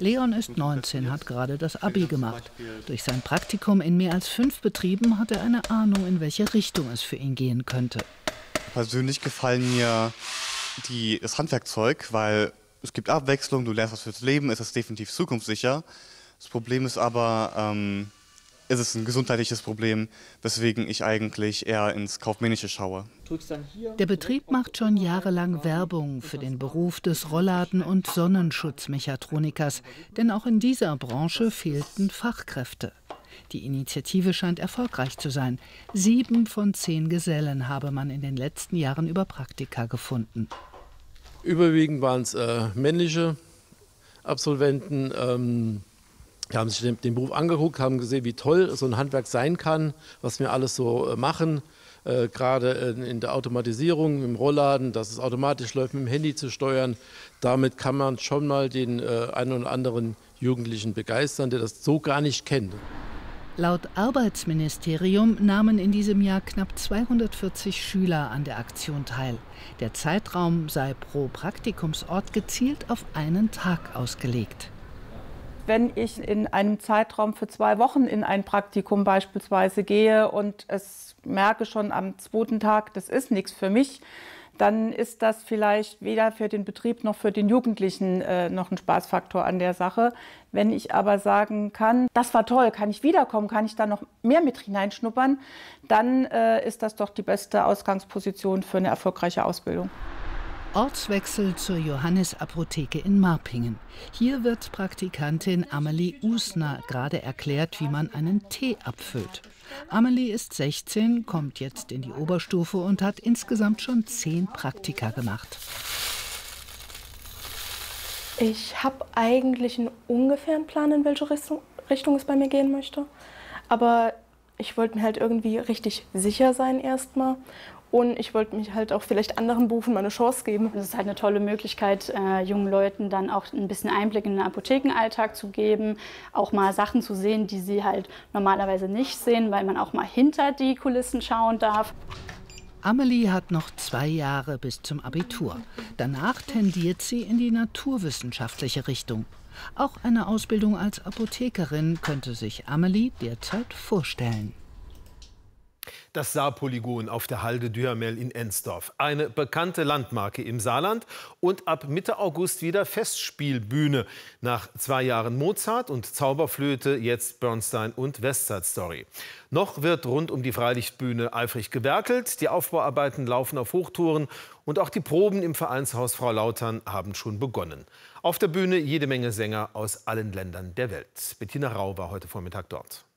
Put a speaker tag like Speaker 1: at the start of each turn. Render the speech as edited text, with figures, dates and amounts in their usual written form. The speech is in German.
Speaker 1: Leon ist 19, hat gerade das Abi gemacht. Durch sein Praktikum in mehr als 5 Betrieben hat er eine Ahnung, in welche Richtung es für ihn gehen könnte.
Speaker 2: Persönlich gefallen mir das Handwerkzeug, weil es gibt Abwechslung, du lernst was fürs Leben, es ist definitiv zukunftssicher. Das Problem ist aber, es ist ein gesundheitliches Problem, weswegen ich eigentlich eher ins Kaufmännische schaue.
Speaker 1: Der Betrieb macht schon jahrelang Werbung für den Beruf des Rollladen- und Sonnenschutzmechatronikers, denn auch in dieser Branche fehlten Fachkräfte. Die Initiative scheint erfolgreich zu sein. 7 von 10 Gesellen habe man in den letzten Jahren über Praktika gefunden.
Speaker 3: Überwiegend waren es männliche Absolventen. Die haben sich den Beruf angeguckt, haben gesehen, wie toll so ein Handwerk sein kann, was wir alles so machen. Gerade in der Automatisierung, im Rollladen, dass es automatisch läuft, mit dem Handy zu steuern. Damit kann man schon mal den einen oder anderen Jugendlichen begeistern, der das so gar nicht kennt.
Speaker 1: Laut Arbeitsministerium nahmen in diesem Jahr knapp 240 Schüler an der Aktion teil. Der Zeitraum sei pro Praktikumsort gezielt auf einen Tag ausgelegt.
Speaker 4: Wenn ich in einem Zeitraum für 2 Wochen in ein Praktikum beispielsweise gehe und es merke schon am 2. Tag, das ist nichts für mich, dann ist das vielleicht weder für den Betrieb noch für den Jugendlichen noch ein Spaßfaktor an der Sache. Wenn ich aber sagen kann, das war toll, kann ich wiederkommen, kann ich da noch mehr mit hineinschnuppern, dann ist das doch die beste Ausgangsposition für eine erfolgreiche Ausbildung.
Speaker 1: Ortswechsel zur Johannes-Apotheke in Marpingen. Hier wird Praktikantin Amelie Usner gerade erklärt, wie man einen Tee abfüllt. Amelie ist 16, kommt jetzt in die Oberstufe und hat insgesamt schon 10 Praktika gemacht.
Speaker 5: Ich habe eigentlich einen ungefähren Plan, in welche Richtung es bei mir gehen möchte. Aber ich wollte mir halt irgendwie richtig sicher sein erstmal. Und ich wollte mich halt auch vielleicht anderen Berufen mal eine Chance geben.
Speaker 6: Es ist halt eine tolle Möglichkeit, jungen Leuten dann auch ein bisschen Einblick in den Apothekenalltag zu geben, auch mal Sachen zu sehen, die sie halt normalerweise nicht sehen, weil man auch mal hinter die Kulissen schauen darf.
Speaker 1: Amelie hat noch 2 Jahre bis zum Abitur. Danach tendiert sie in die naturwissenschaftliche Richtung. Auch eine Ausbildung als Apothekerin könnte sich Amelie derzeit vorstellen.
Speaker 7: Das Saarpolygon auf der Halde Duhamel in Ensdorf. Eine bekannte Landmarke im Saarland und ab Mitte August wieder Festspielbühne. Nach 2 Jahren Mozart und Zauberflöte jetzt Bernstein und West Side Story. Noch wird rund um die Freilichtbühne eifrig gewerkelt. Die Aufbauarbeiten laufen auf Hochtouren und auch die Proben im Vereinshaus Frau Lautern haben schon begonnen. Auf der Bühne jede Menge Sänger aus allen Ländern der Welt. Bettina Rau war heute Vormittag dort.